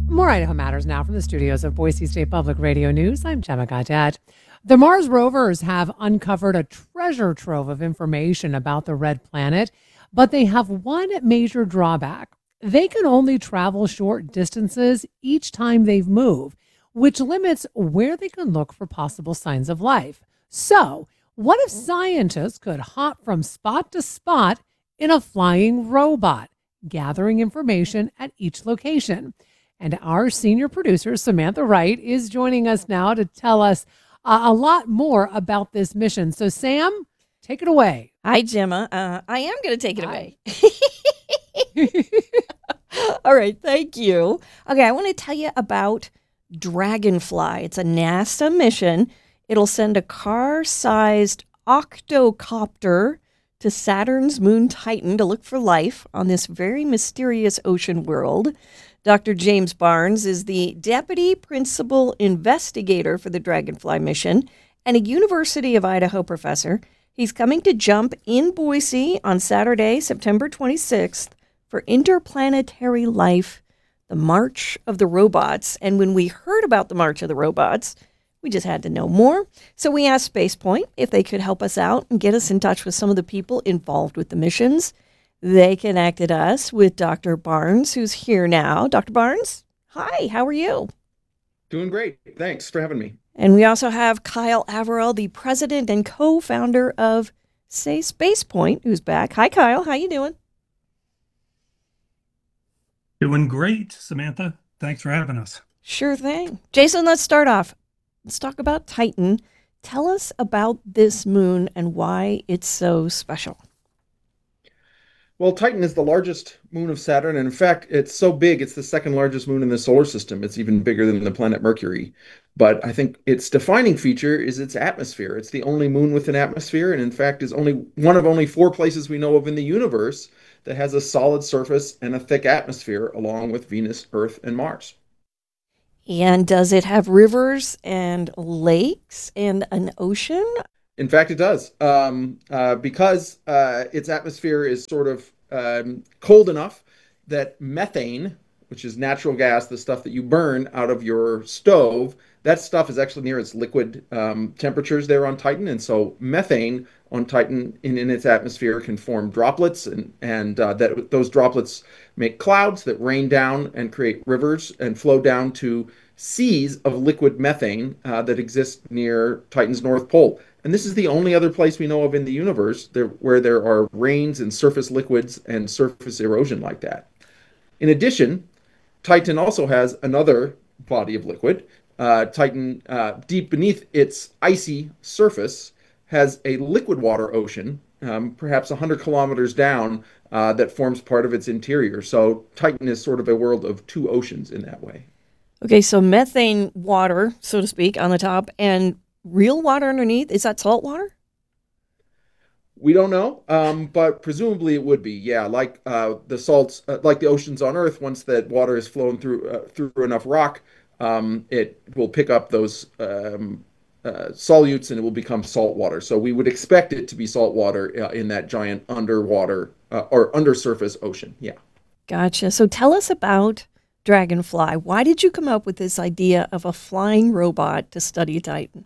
More Idaho Matters now from the studios of Boise State Public Radio News. I'm Gemma Gaudette. The Mars rovers have uncovered a treasure trove of information about the red planet, but they have one major drawback. They can only travel short distances each time they've moved, which limits where they can look for possible signs of life. So, what if scientists could hop from spot to spot in a flying robot, gathering information at each location? And our senior producer, Samantha Wright, is joining us now to tell us a lot more about this mission. So, Sam, take it away. Hi, Gemma. I am going to take it Hi. away. All right. Thank you. Okay. I want to tell you about Dragonfly. It's a NASA mission. It'll send a car-sized octocopter to Saturn's moon Titan to look for life on this very mysterious ocean world. Dr. James Barnes is the deputy principal investigator for the Dragonfly mission and a University of Idaho professor. He's coming to jump in Boise on Saturday, September 26th for Interplanetary Life, the March of the Robots. And when we heard about the March of the Robots, we just had to know more. So we asked Spacepoint if they could help us out and get us in touch with some of the people involved with the missions. They connected us with Dr. Barnes, who's here now. Dr. Barnes, hi, how are you? Doing great. Thanks for having me. And we also have Kyle Averill, the president and co-founder of Say Spacepoint, who's back. Hi, Kyle. How you doing? Doing great, Samantha. Thanks for having us. Sure thing. Jason, let's start off. Let's talk about Titan. Tell us about this moon and why it's so special. Well, Titan is the largest moon of Saturn, and in fact, it's so big, it's the second largest moon in the solar system. It's even bigger than the planet Mercury. But I think its defining feature is its atmosphere. It's the only moon with an atmosphere, and in fact is only one of only 4 places we know of in the universe that has a solid surface and a thick atmosphere, along with Venus, Earth, and Mars. And does it have rivers and lakes and an ocean? In fact, it does, because its atmosphere is sort of cold enough that methane, which is natural gas, the stuff that you burn out of your stove, that stuff is actually near its liquid temperatures there on Titan. And so methane on Titan in its atmosphere can form droplets, and those droplets make clouds that rain down and create rivers and flow down to seas of liquid methane that exist near Titan's North Pole. And this is the only other place we know of in the universe where there are rains and surface liquids and surface erosion like that. In addition, Titan also has another body of liquid. Titan, deep beneath its icy surface, has a liquid water ocean, perhaps 100 kilometers down, that forms part of its interior. So Titan is sort of a world of 2 oceans in that way. Okay, so methane water, so to speak, on the top, and real water underneath. Is that salt water? We don't know, but presumably it would be. Yeah, like the salts, like the oceans on Earth. Once that water is flowing through enough rock, it will pick up those solutes and it will become salt water. So we would expect it to be salt water in that giant underwater or undersurface ocean. Yeah. Gotcha. So tell us about Dragonfly. Why did you come up with this idea of a flying robot to study Titan?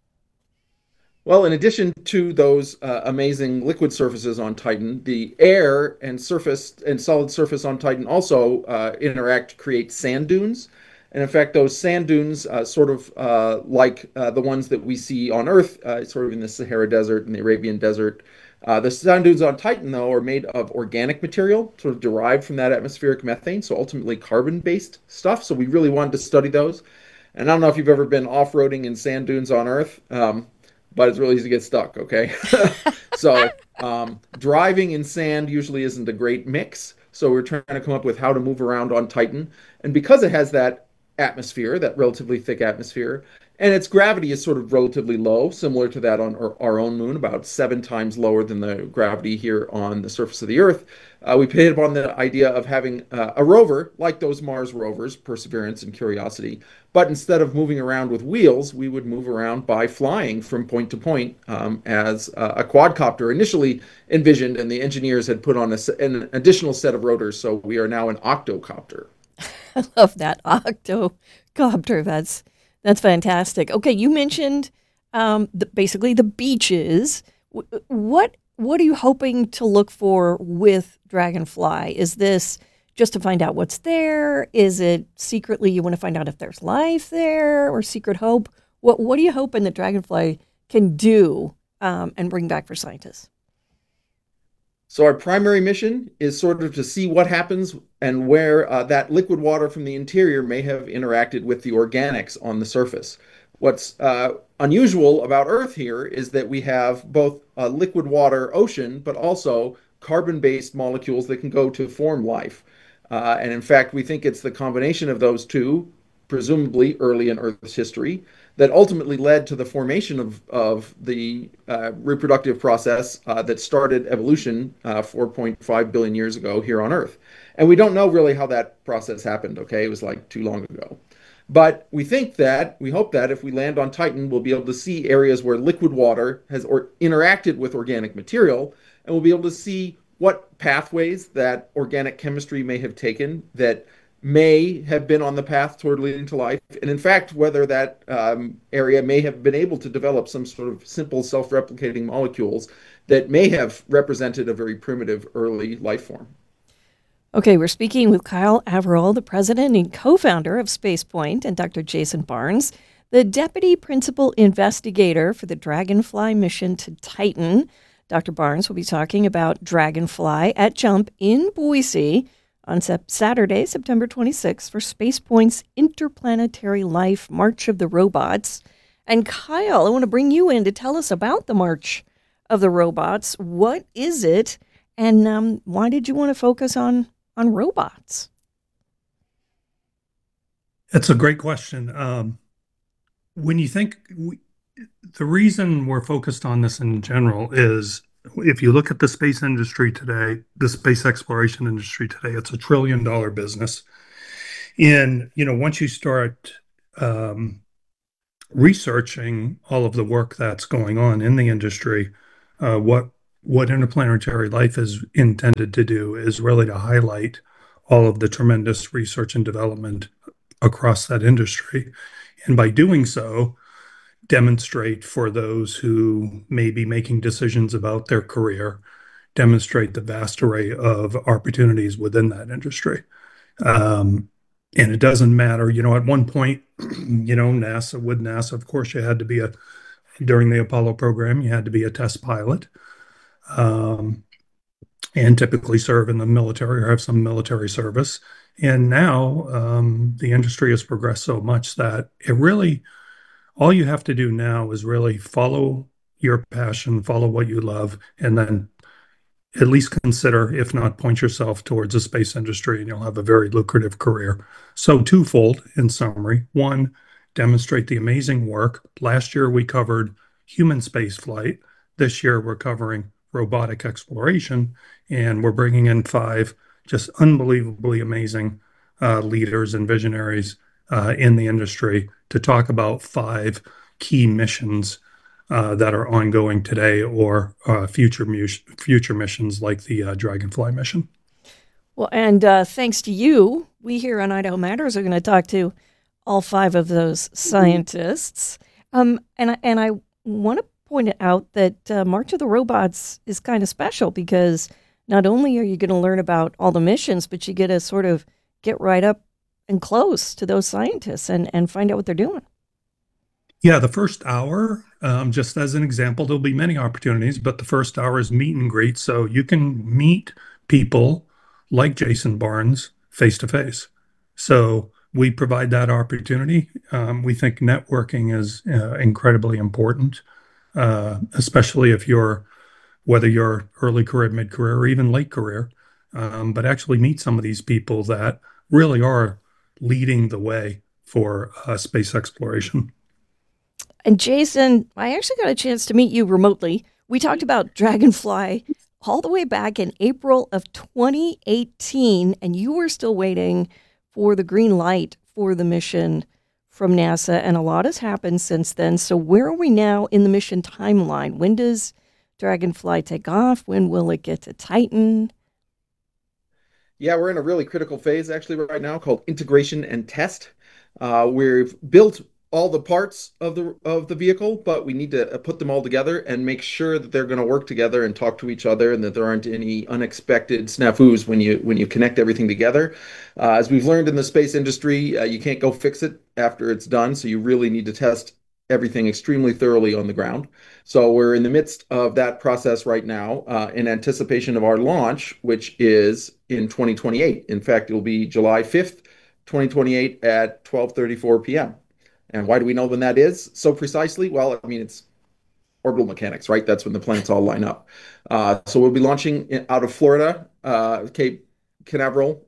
Well, in addition to those amazing liquid surfaces on Titan, the air and surface and solid surface on Titan also interact to create sand dunes. And in fact, those sand dunes, sort of like the ones that we see on Earth, sort of in the Sahara Desert and the Arabian Desert. The sand dunes on Titan, though, are made of organic material, sort of derived from that atmospheric methane, so ultimately carbon-based stuff. So we really wanted to study those. And I don't know if you've ever been off-roading in sand dunes on Earth, but it's really easy to get stuck, okay? So driving in sand usually isn't a great mix. So we're trying to come up with how to move around on Titan. And because it has that atmosphere, that relatively thick atmosphere, and its gravity is sort of relatively low, similar to that on our own moon, about 7 times lower than the gravity here on the surface of the Earth. We hit upon the idea of having a rover, like those Mars rovers, Perseverance and Curiosity, but instead of moving around with wheels, we would move around by flying from point to point as a quadcopter initially envisioned, and the engineers had put on an additional set of rotors, so we are now an octocopter. I love that octocopter. That's fantastic. Okay, you mentioned basically the beaches. What are you hoping to look for with Dragonfly? Is this just to find out what's there? Is it secretly you want to find out if there's life there, or secret hope? What are you hoping that Dragonfly can do and bring back for scientists? So our primary mission is sort of to see what happens and where that liquid water from the interior may have interacted with the organics on the surface. What's unusual about Earth here is that we have both a liquid water ocean, but also carbon-based molecules that can go to form life. And in fact, we think it's the combination of those two, presumably early in Earth's history, that ultimately led to the formation of the reproductive process that started evolution 4.5 billion years ago here on Earth. And we don't know really how that process happened, okay? It was like too long ago. But we hope that if we land on Titan, we'll be able to see areas where liquid water has interacted with organic material, and we'll be able to see what pathways that organic chemistry may have taken that may have been on the path toward leading to life, and in fact, whether that area may have been able to develop some sort of simple self-replicating molecules that may have represented a very primitive early life form. Okay, we're speaking with Kyle Averill, the president and co-founder of SpacePoint, and Dr. Jason Barnes, the deputy principal investigator for the Dragonfly mission to Titan. Dr. Barnes will be talking about Dragonfly at JUMP in Boise on Saturday, September 26th, for SpacePoint's Interplanetary Life March of the Robots. And Kyle, I want to bring you in to tell us about the March of the Robots. What is it, and why did you want to focus on robots? It's a great question. When you think the reason we're focused on this in general is if you look at the space industry today, the space exploration industry today, it's $1 trillion business. And, once you start researching all of the work that's going on in the industry, what interplanetary life is intended to do is really to highlight all of the tremendous research and development across that industry. And by doing so, demonstrate for those who may be making decisions about their career, demonstrate the vast array of opportunities within that industry. And it doesn't matter, at one point, NASA, of course, you had to be during the Apollo program, you had to be a test pilot. And typically serve in the military or have some military service. And now the industry has progressed so much that all you have to do now is really follow your passion, follow what you love, and then at least consider, if not point yourself towards the space industry, and you'll have a very lucrative career. So twofold in summary. One, demonstrate the amazing work. Last year we covered human space flight. This year we're covering robotic exploration, and we're bringing in 5 just unbelievably amazing leaders and visionaries in the industry to talk about 5 key missions that are ongoing today or future missions like the Dragonfly mission. Well, and thanks to you, we here on Idaho Matters are going to talk to all 5 of those scientists. And I want to point out that March of the Robots is kind of special because not only are you going to learn about all the missions, but you get to sort of get right up and close to those scientists and find out what they're doing. Yeah, the first hour, just as an example, there'll be many opportunities, but the first hour is meet and greet. So you can meet people like Jason Barnes face to face. So we provide that opportunity. We think networking is incredibly important. Especially whether you're early career, mid-career, or even late career, but actually meet some of these people that really are leading the way for space exploration. And Jason, I actually got a chance to meet you remotely. We talked about Dragonfly all the way back in April of 2018, and you were still waiting for the green light for the mission from NASA, and a lot has happened since then. So where are we now in the mission timeline? When does Dragonfly take off? When will it get to Titan? Yeah, we're in a really critical phase actually right now called integration and test. We've built all the parts of the vehicle, but we need to put them all together and make sure that they're going to work together and talk to each other, and that there aren't any unexpected snafus when you connect everything together. As we've learned in the space industry, you can't go fix it after it's done, so you really need to test everything extremely thoroughly on the ground. So we're in the midst of that process right now, in anticipation of our launch, which is in 2028. In fact, it'll be July 5th, 2028 at 12:34 p.m. And why do we know when that is so precisely? Well, I mean, it's orbital mechanics, right? That's when the planets all line up. So we'll be launching out of Florida, Cape Canaveral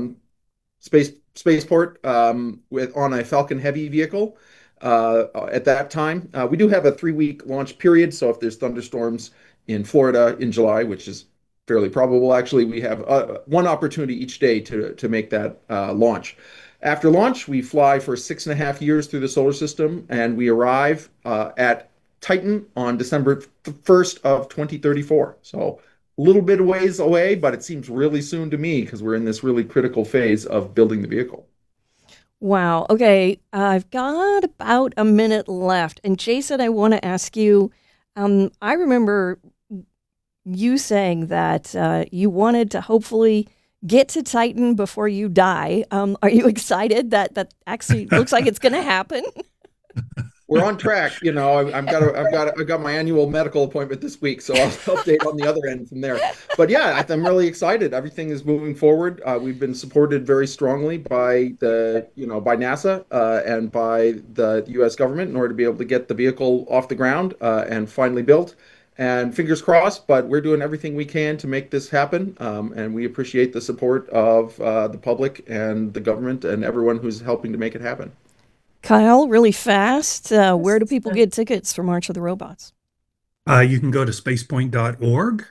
spaceport, with on a Falcon Heavy vehicle. At that time, we do have a 3-week launch period. So if there's thunderstorms in Florida in July, which is fairly probable, actually, we have one opportunity each day to make that launch. After launch, we fly for 6.5 years through the solar system, and we arrive at Titan on December 1st of 2034. So a little bit of ways away, but it seems really soon to me because we're in this really critical phase of building the vehicle. Wow. Okay. I've got about a minute left. And Jason, I want to ask you, I remember you saying that you wanted to hopefully get to Titan before you die. Are you excited that actually looks like it's going to happen? We're on track. I've got my annual medical appointment this week, so I'll update on the other end from there. But yeah, I'm really excited. Everything is moving forward. We've been supported very strongly by by NASA and by the U.S. government in order to be able to get the vehicle off the ground and finally built. And fingers crossed, but we're doing everything we can to make this happen. And we appreciate the support of the public and the government and everyone who's helping to make it happen. Kyle, really fast, where do people get tickets for March of the Robots? You can go to spacepoint.org.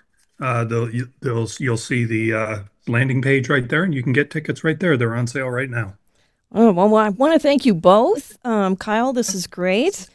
You'll see the landing page right there, and you can get tickets right there. They're on sale right now. Oh, well, I want to thank you both. Kyle, this is great.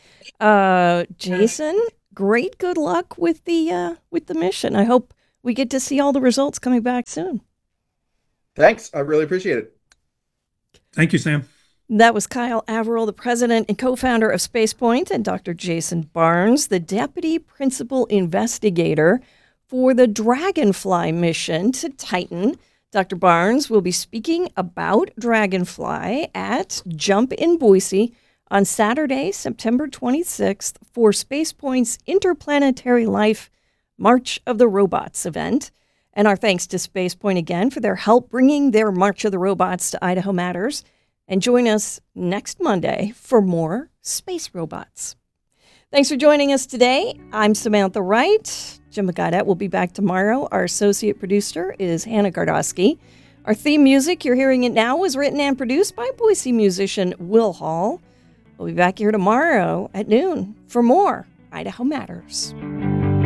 Jason, great. Good luck with the mission. I hope we get to see all the results coming back soon. Thanks. I really appreciate it. Thank you, Sam. That was Kyle Averill, the president and co-founder of SpacePoint, and Dr. Jason Barnes, the deputy principal investigator for the Dragonfly mission to Titan. Dr. Barnes will be speaking about Dragonfly at Jump in Boise on Saturday, September 26th for SpacePoint's Interplanetary Life March of the Robots event. And our thanks to SpacePoint again for their help bringing their March of the Robots to Idaho Matters. And join us next Monday for more Space Robots. Thanks for joining us today. I'm Samantha Wright. Jim Gaudette will be back tomorrow. Our associate producer is Hannah Gardosky. Our theme music, you're hearing it now, was written and produced by Boise musician Will Hall. We'll be back here tomorrow at noon for more Idaho Matters.